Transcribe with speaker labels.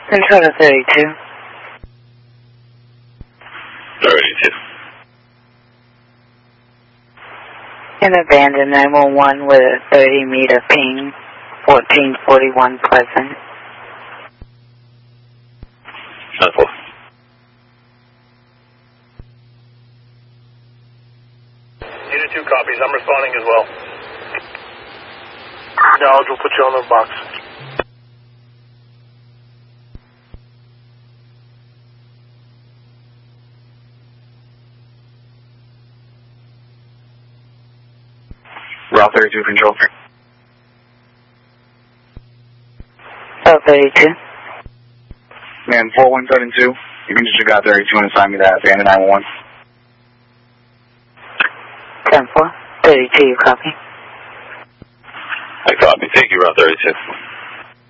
Speaker 1: Control to 32.
Speaker 2: 32.
Speaker 1: And abandon 911 with a 30-meter ping, 1441 Pleasant.
Speaker 2: 10-4.
Speaker 3: Unit 2 copies. I'm responding as well. Knowledge, we'll put you on the box.
Speaker 4: Route 32 control.
Speaker 1: Route 32.
Speaker 4: Man, 4172. You can just got 32 and assign me that abandoned 911.
Speaker 1: 10-4. 32, you copy?
Speaker 2: I copy. Thank you, Route 32.